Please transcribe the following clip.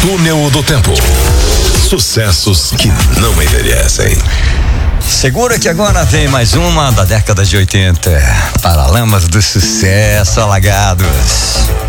Túnel do Tempo. Sucessos que não envelhecem. Segura que agora vem mais uma da década de 80. Paralamas do Sucesso, Alagados.